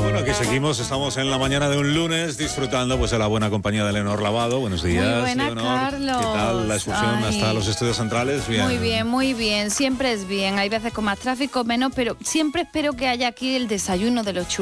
Bueno, aquí seguimos, estamos en la mañana de un lunes disfrutando pues de la buena compañía de Leonor Lavado. Buenos días, muy buena, Leonor. Carlos. ¿Qué tal la excursión hasta los estudios centrales? Bien. Muy bien, siempre es bien. Hay veces con más tráfico, menos, pero siempre espero que haya aquí el desayuno de los chulos.